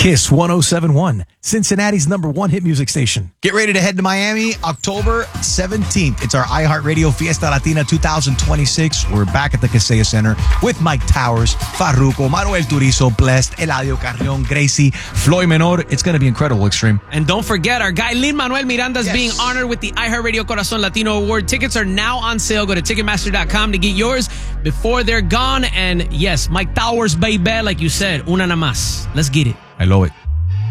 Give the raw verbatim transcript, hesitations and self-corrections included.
Kiss one oh seven point one, Cincinnati's number one hit music station. Get ready to head to Miami October seventeenth. It's our iHeartRadio Fiesta Latina twenty twenty-six. We're back at the Kaseya Center with Mike Towers, Farruko, Manuel Turizo, Blessed, Eladio Carrion, Gracie, Floyd Menor. It's going to be incredible, Extreme. And don't forget, our guy Lin-Manuel Miranda is Yes. being honored with the iHeartRadio Corazon Latino Award. Tickets are now on sale. Go to Ticketmaster dot com to get yours before they're gone. And yes, Mike Towers, baby, like you said, una nada más. Let's get it. I love it.